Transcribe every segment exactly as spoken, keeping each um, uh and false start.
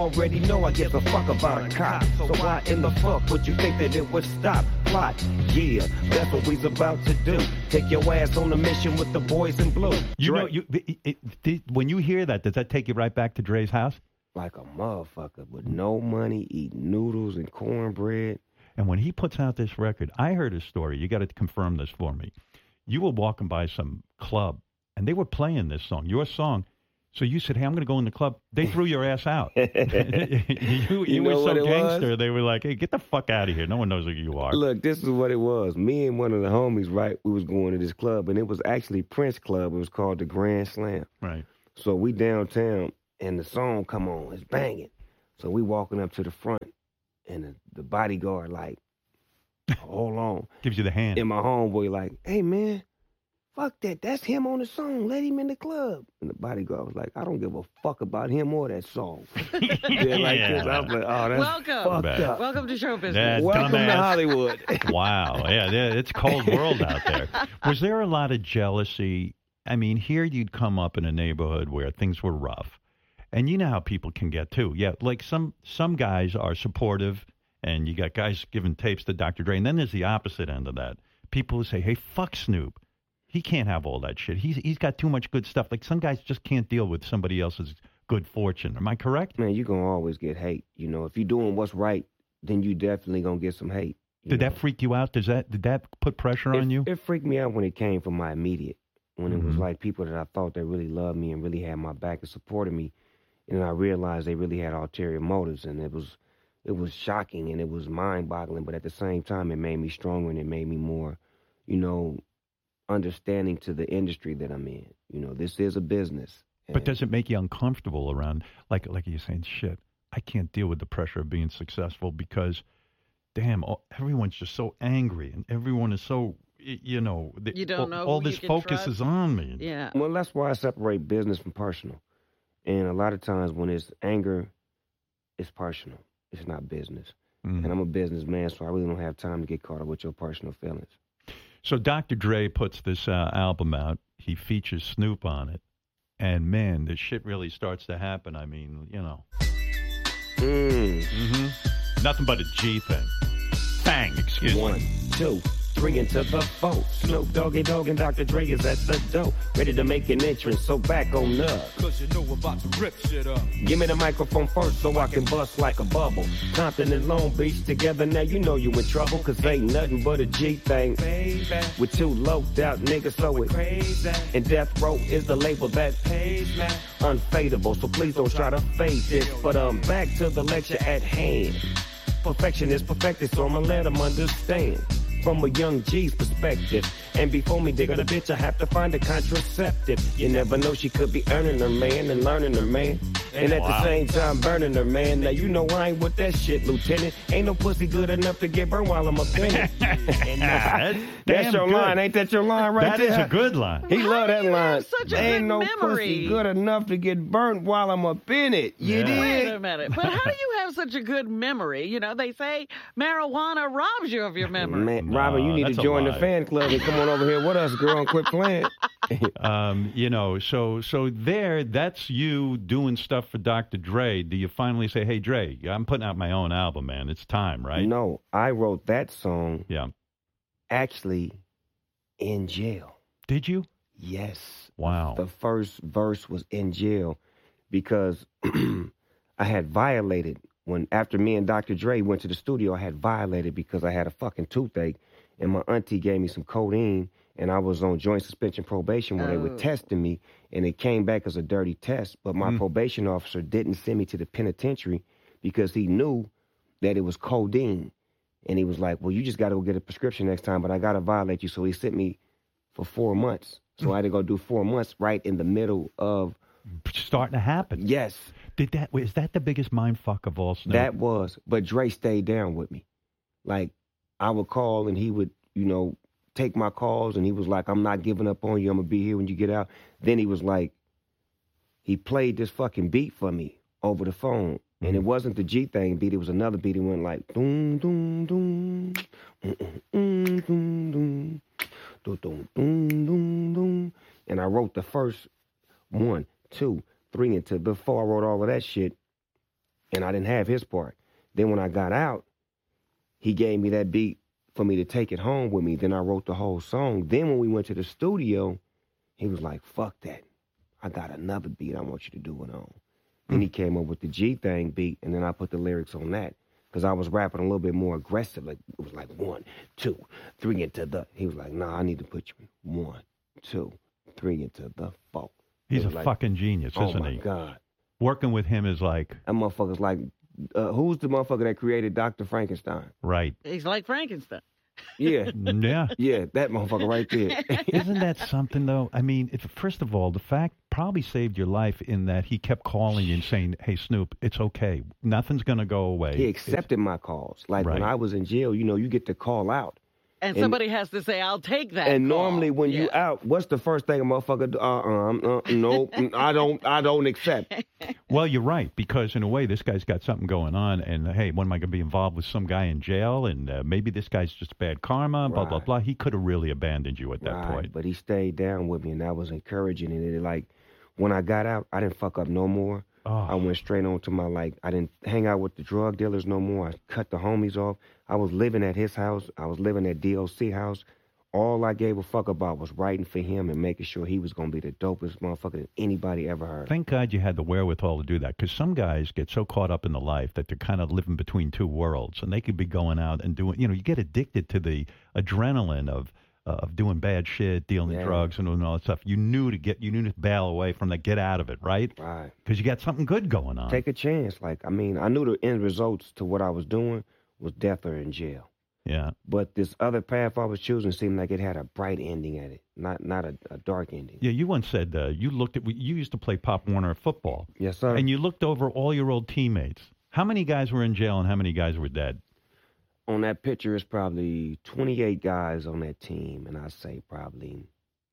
already know I give a fuck about a cop. So why in the fuck would you think that it would stop? Plot, yeah, that's what we's about to do. Take your ass on a mission with the boys in blue. You Dre. know, you it, it, it, when you hear that, does that take you right back to Dre's house? Like a motherfucker with no money, eating noodles and cornbread. And when he puts out this record, I heard his story. You got to confirm this for me. You were walking by some club, and they were playing this song, your song. So you said, hey, I'm going to go in the club. They threw your ass out. you you, You were know so what it gangster. was? They were like, hey, get the fuck out of here. No one knows who you are. Look, this is what it was. Me and one of the homies, right, we was going to this club, and it was actually Prince Club. It was called the Grand Slam. Right. So we downtown, and the song come on. It's banging. So we walking up to the front, and the, the bodyguard like, hold on. Gives you the hand. And my homeboy like, hey, man, fuck that. That's him on the song. Let him in the club. And the bodyguard was like, I don't give a fuck about him or that song. yeah, like Yeah. this. I was like, oh, that's Welcome. fucked Bad. up. Welcome to show business. That Welcome to dumbass. Hollywood. Wow. Yeah, yeah, it's a cold world out there. Was there a lot of jealousy? I mean, here you'd come up in a neighborhood where things were rough. And you know how people can get, too. Yeah, like some some guys are supportive, and you got guys giving tapes to Doctor Dre. And then there's the opposite end of that. People who say, hey, fuck Snoop. He can't have all that shit. He's He's got too much good stuff. Like some guys just can't deal with somebody else's good fortune. Am I correct? Man, you're going to always get hate. You know, if you're doing what's right, then you definitely going to get some hate. Did know? that freak you out? Does that Did that put pressure it, on you? It freaked me out when it came from my immediate. When it was Mhm. like people that I thought that really loved me and really had my back and supported me. And I realized they really had ulterior motives, and it was it was shocking and it was mind-boggling. But at the same time, it made me stronger and it made me more, you know, understanding to the industry that I'm in. You know, this is a business. But And- does it make you uncomfortable around, like like you're saying, shit, I can't deal with the pressure of being successful because, damn, all, everyone's just so angry and everyone is so, y- you know, the, You don't all, know all who this you can focus trust. is on me. Yeah. Well, that's why I separate business from personal. And a lot of times when it's anger, it's personal. It's not business. Mm. And I'm a businessman, so I really don't have time to get caught up with your personal feelings. So Doctor Dre puts this uh, album out. He features Snoop on it. And, man, this shit really starts to happen. I mean, you know. Mm. Mm-hmm. Nothing but a G thing. Bang, excuse One, me. two, three into the four. Snoop Doggy Dogg and Doctor Dre is at the door, ready to make an entrance, so back on up. Cause you know we're about to rip shit up. Give me the microphone first so I can bust like a bubble. Compton and Long Beach together, now you know you in trouble, cause ain't nothing but a G thing. Baby, With two loped out niggas, so it crazy. and Death Row is the label that Pays me. unfadable, so please don't try to fade this. But um, back to the lecture at hand. Perfection is perfected, so I'ma let them understand. From a young G's perspective. And before me dig on a bitch, I have to find a contraceptive. You never know, she could be earning her man and learning her man. And at Wow. the same time, burning her man. Now you know I ain't with that shit, Lieutenant. Ain't no pussy good enough to get burned while I'm up in it. And, uh, That's that's damn your good. line, ain't that your line right That there? is a good line. He How love do that you line. have such a Ain't good no memory? pussy good enough to get burnt while I'm up in it. You Yeah. dig? Wait a minute. But how do you have such a good memory? You know, they say marijuana robs you of your memory. Man, No, Robin, you need that's to a join the lie. fan club and come on over here with us, girl, and quit playing. Um, you know, so so there, that's you doing stuff for Doctor Dre. Do you finally say, hey, Dre, I'm putting out my own album, man. It's time, right? No, I wrote that song Yeah. actually in jail. Did you? Yes. Wow. The first verse was in jail because I had violated when after me and Doctor Dre went to the studio, I had violated because I had a fucking toothache and my auntie gave me some codeine and I was on joint suspension probation where they were Oh. testing me and it came back as a dirty test, but my Mm. probation officer didn't send me to the penitentiary because he knew that it was codeine. And he was like, well, you just got to go get a prescription next time, but I got to violate you. So he sent me for four months. So I had to go do four months right in the middle of, Starting to happen. yes, Did that? Is that the biggest mind fuck of all, Snoop? that was, but Dre stayed down with me. Like, I would call and he would, you know, take my calls and he was like, I'm not giving up on you. I'm going to be here when you get out. Then he was like, he played this fucking beat for me over the phone. And it wasn't the G thing beat. It was another beat. It went like, doom, doom, doom, mm, mm, mm, doom, doom, doom, doom, doom, doom, doom. And I wrote the first one, two, three into before I wrote all of that shit. and I didn't have his part. Then when I got out, he gave me that beat for me to take it home with me. Then I wrote the whole song. Then when we went to the studio, he was like, fuck that. I got another beat I want you to do it on. Then he came up with the G Thing beat, and then I put the lyrics on that. Because I was rapping a little bit more aggressive. Like, it was like one, two, three into the. He was like, nah, I need to put you in one, two, three into the four. He's a like, fucking genius, oh isn't my he? God. Working with him is like, That motherfucker's like, uh, who's the motherfucker that created Doctor Frankenstein? right. He's like Frankenstein. Yeah. Yeah. Yeah, that motherfucker right there. Isn't that something, though? I mean, if, first of all, the fact probably saved your life in that he kept calling you and saying, hey, Snoop, it's okay. Nothing's going to go away. He accepted my calls. Like Right. when I was in jail, you know, you get to call out. And, And- somebody has to say, I'll take that. And call. normally when you Yeah. out, what's the first thing a motherfucker do? Uh-uh, uh, no, I don't, I don't accept. Well, you're right, because in a way, this guy's got something going on. And, hey, when am I going to be involved with some guy in jail? And uh, maybe this guy's just bad karma, blah, blah, Right. blah. He could have really abandoned you at that Right, point. but he stayed down with me, and that was encouraging. And it, like, when I got out, I didn't fuck up no more. Oh. I went straight on to my, like, I didn't hang out with the drug dealers no more. I cut the homies off. I was living at his house. I was living at D O C house. All I gave a fuck about was writing for him and making sure he was going to be the dopest motherfucker that anybody ever heard. Thank God you had the wherewithal to do that, because some guys get so caught up in the life that they're kind of living between two worlds, and they could be going out and doing, you know, you get addicted to the adrenaline of uh, of doing bad shit, dealing Yeah. drugs and doing all that stuff. You knew to get, you knew to bail away from that, get out of it, right? Right. Because you got something good going on. Take a chance. Like, I mean, I knew the end results to what I was doing was death or in jail. Yeah. But this other path I was choosing seemed like it had a bright ending at it, not not a, a dark ending. Yeah, you once said uh, you looked at, you used to play Pop Warner football, Yes, sir. and you looked over all your old teammates. How many guys were in jail and how many guys were dead? On that picture, it's probably twenty-eight guys on that team, and I say probably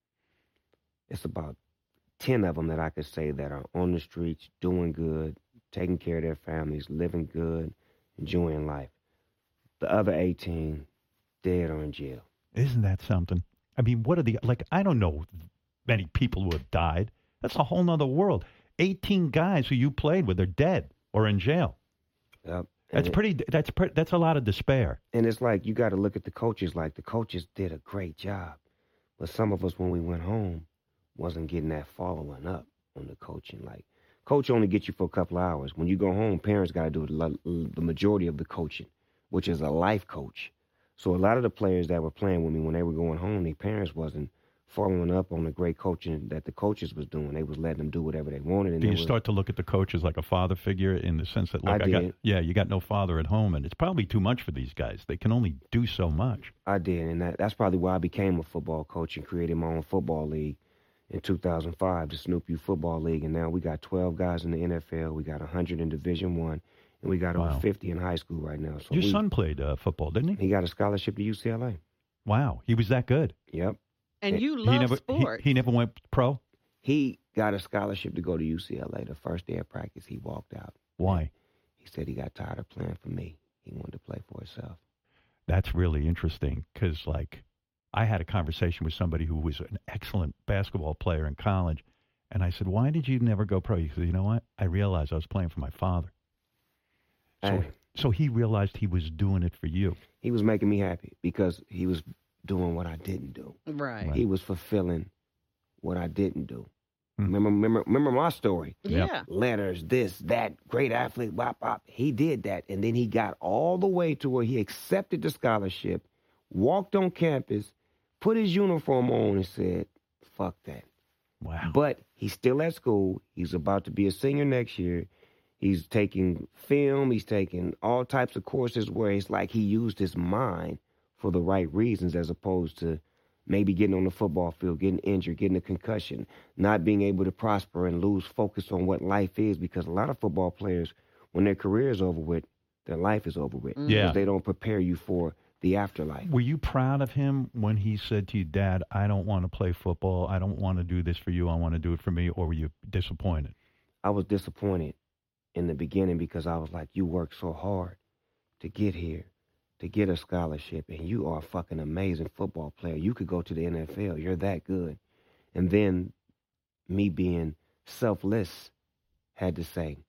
it's about ten of them that I could say that are on the streets, doing good, taking care of their families, living good, enjoying life. The other eighteen, dead or in jail. Isn't that something? I mean, what are the, like, I don't know many people who have died. That's a whole nother world. eighteen guys who you played with are dead or in jail. Yep. That's And it- pretty, that's pretty, that's a lot of despair. And it's like you got to look at the coaches. Like the coaches did a great job, but some of us when we went home wasn't getting that following up on the coaching. Like coach only gets you for a couple of hours. When you go home, parents got to do the, the majority of the coaching, which is a life coach. So a lot of the players that were playing with me when they were going home, their parents wasn't following up on the great coaching that the coaches was doing. They was letting them do whatever they wanted. And Do it you was- start to look at the coach as like a father figure in the sense that, look, I I, got, did. yeah, you got no father at home, and it's probably too much for these guys. They can only do so much. I did, and that, that's probably why I became a football coach and created my own football league in two thousand five, the Snoop U Football League. And now we got twelve guys in the N F L. We got one hundred in Division One, and we got Wow. over fifty in high school right now. So Your we, son played uh, football, didn't he? he got a scholarship to U C L A. Wow, he was that good. Yep. And you he love never, he, sports. he never went pro. He got a scholarship to go to U C L A. The first day of practice, he walked out. Why? He said he got tired of playing for me. He wanted to play for himself. That's really interesting because, like, I had a conversation with somebody who was an excellent basketball player in college, and I said, "Why did you never go pro?" He said, "You know what? I realized I was playing for my father." So, Hey. so he realized he was doing it for you. He was making me happy because he was doing what I didn't do. Right. Right. He was fulfilling what I didn't do. Hmm. Remember, remember, remember my story. Yep. Yeah. Letters, this, that, great athlete, bop, bop. He did that. And then he got all the way to where he accepted the scholarship, walked on campus, put his uniform on and said, fuck that. Wow. But he's still at school. He's about to be a senior next year. He's taking film. He's taking all types of courses where it's like he used his mind for the right reasons as opposed to maybe getting on the football field, getting injured, getting a concussion, not being able to prosper and lose focus on what life is, because a lot of football players, when their career is over with, their life is over with. Yeah. Because they don't prepare you for the afterlife. Were you proud of him when he said to you, "Dad, I don't want to play football. I don't want to do this for you. I want to do it for me," or were you disappointed? I was disappointed in the beginning because I was like, you worked so hard to get here, to get a scholarship, and you are a fucking amazing football player. You could go to the N F L. You're that good. And then me being selfless had to say,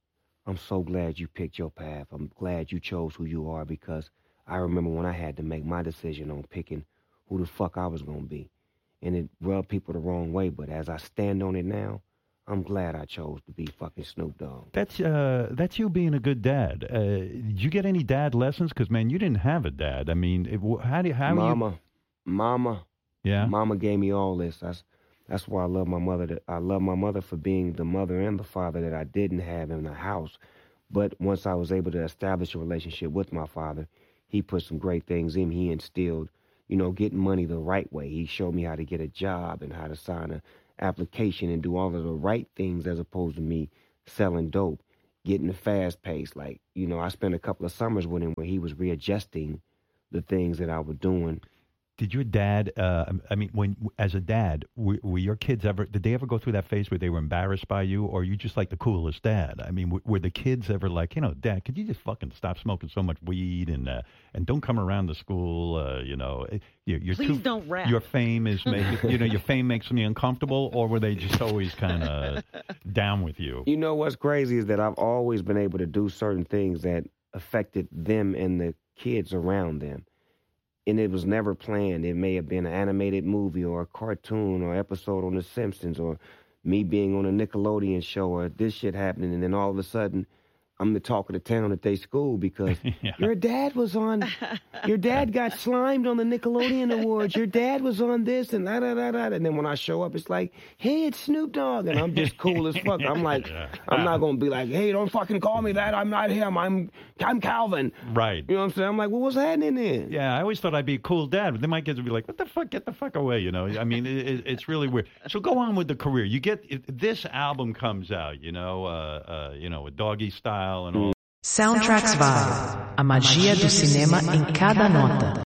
I'm so glad you picked your path. I'm glad you chose who you are, because I remember when I had to make my decision on picking who the fuck I was going to be. And it rubbed people the wrong way, but as I stand on it now, I'm glad I chose to be fucking Snoop Dogg. That's uh, that's you being a good dad. Uh, did you get any dad lessons? Because, man, you didn't have a dad. I mean, it, how do you... How Mama, you... Mama, yeah? Mama gave me all this. That's, that's why I love my mother. To, I love my mother for being the mother and the father that I didn't have in the house. But once I was able to establish a relationship with my father, he put some great things in me. He instilled, you know, getting money the right way. He showed me how to get a job and how to sign a application and do all of the right things, as opposed to me selling dope, getting the fast pace. Like, you know, I spent a couple of summers with him where he was readjusting the things that I was doing. Did your dad, uh, I mean, when as a dad, were, were your kids ever, did they ever go through that phase where they were embarrassed by you, or are you just like the coolest dad? I mean, were, were the kids ever like, you know, Dad, could you just fucking stop smoking so much weed and uh, and don't come around the school, uh, you know? You're, you're Please too, don't rap. Your fame is, making, you know, your fame makes me uncomfortable, or were they just always kind of down with you? You know what's crazy is that I've always been able to do certain things that affected them and the kids around them. And it was never planned. It may have been an animated movie or a cartoon or episode on The Simpsons, or me being on a Nickelodeon show, or this shit happening, and then all of a sudden I'm the talk of the town at their school because yeah. your dad was on, your dad got slimed on the Nickelodeon Awards, your dad was on this, and da da da da. And then when I show up, it's like, hey, it's Snoop Dogg, and I'm just cool as fuck. I'm like, I'm not gonna be like, hey, don't fucking call me that. I'm not him. I'm I'm Calvin. Right. You know what I'm saying? I'm like, well, what's happening then? Yeah, I always thought I'd be a cool dad, but then my kids would be like, what the fuck? Get the fuck away, you know? I mean, it, it's really weird. So go on with the career. You get, this album comes out, you know, uh, uh, you know, with Doggy Style and all. Soundtracks Vibe, a magia do cinema em cada nota.